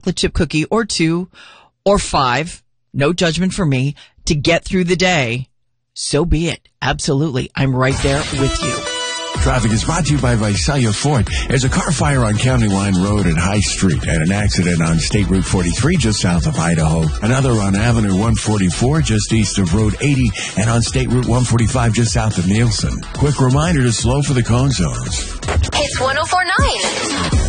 chocolate chip cookie or 2 or 5, no judgment for me, to get through the day, so be it. Absolutely. I'm right there with you. Traffic is brought to you by Visalia Ford. There's a car fire on County Line Road at High Street and an accident on State Route 43 just south of Idaho. Another on Avenue 144 just east of Road 80 and on State Route 145 just south of Nielsen. Quick reminder to slow for the cone zones. Hits 104.9.